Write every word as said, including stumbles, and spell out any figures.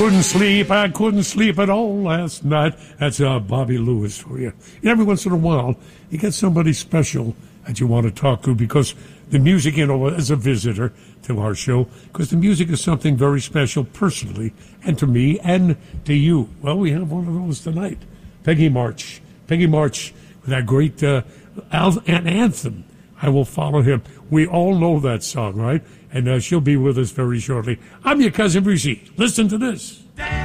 Couldn't sleep, I couldn't sleep at all last night. That's uh, Bobby Lewis for you. And every once in a while, you get somebody special that you want to talk to because the music, you know, as a visitor to our show, because the music is something very special personally and to me and to you. Well, we have one of those tonight. Peggy March. Peggy March with that great uh, al- an anthem, I Will Follow Him. We all know that song, right? And uh, she'll be with us very shortly. I'm your cousin Brucey. Listen to this.